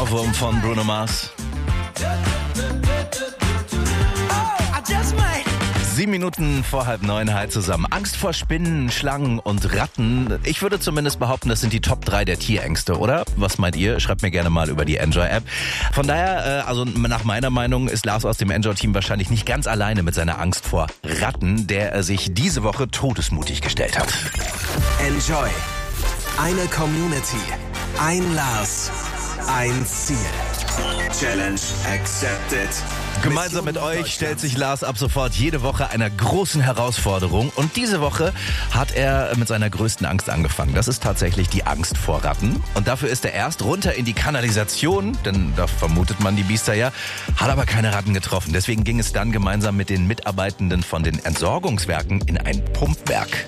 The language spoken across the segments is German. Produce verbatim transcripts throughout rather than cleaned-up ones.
Ohrwurm von Bruno Mars. Sieben Minuten vor halb neun, hi zusammen. Angst vor Spinnen, Schlangen und Ratten. Ich würde zumindest behaupten, das sind die Top drei der Tierängste, oder? Was meint ihr? Schreibt mir gerne mal über die Enjoy-App. Von daher, also nach meiner Meinung, ist Lars aus dem Enjoy-Team wahrscheinlich nicht ganz alleine mit seiner Angst vor Ratten, der sich diese Woche todesmutig gestellt hat. Enjoy. Eine Community. Ein Lars. Ein Ziel. Challenge accepted. Gemeinsam mit euch stellt sich Lars ab sofort jede Woche einer großen Herausforderung. Und diese Woche hat er mit seiner größten Angst angefangen. Das ist tatsächlich die Angst vor Ratten. Und dafür ist er erst runter in die Kanalisation, denn da vermutet man die Biester ja, hat aber keine Ratten getroffen. Deswegen ging es dann gemeinsam mit den Mitarbeitenden von den Entsorgungswerken in ein Pumpwerk.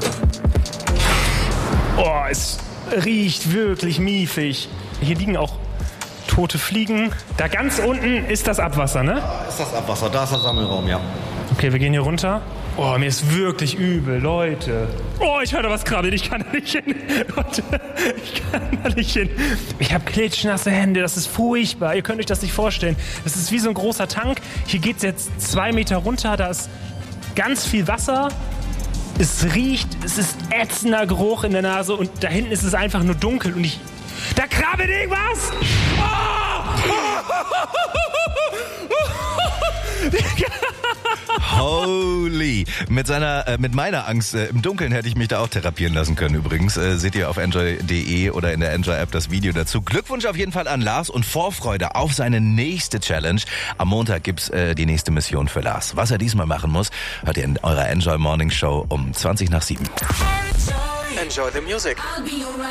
Oh, es riecht wirklich miefig. Hier liegen auch tote Fliegen. Da ganz unten ist das Abwasser, ne? Da ist das Abwasser, da ist der Sammelraum, ja. Okay, wir gehen hier runter. Oh, mir ist wirklich übel, Leute. Oh, ich höre da was krabbeln, ich kann da nicht hin. Leute, ich kann da nicht hin. Ich habe klitschnasse Hände, das ist furchtbar. Ihr könnt euch das nicht vorstellen. Das ist wie so ein großer Tank. Hier geht es jetzt zwei Meter runter, da ist ganz viel Wasser. Es riecht, es ist ätzender Geruch in der Nase und da hinten ist es einfach nur dunkel und ich... Da krabbelt irgendwas! Oh! Holy! Mit seiner, äh, mit meiner Angst äh, im Dunkeln hätte ich mich da auch therapieren lassen können übrigens. Äh, seht ihr auf enjoy punkt de oder in der Enjoy-App das Video dazu. Glückwunsch auf jeden Fall an Lars und Vorfreude auf seine nächste Challenge. Am Montag gibt's äh, die nächste Mission für Lars. Was er diesmal machen muss, hört ihr in eurer Enjoy Morning Show um zwanzig nach sieben. Enjoy the music.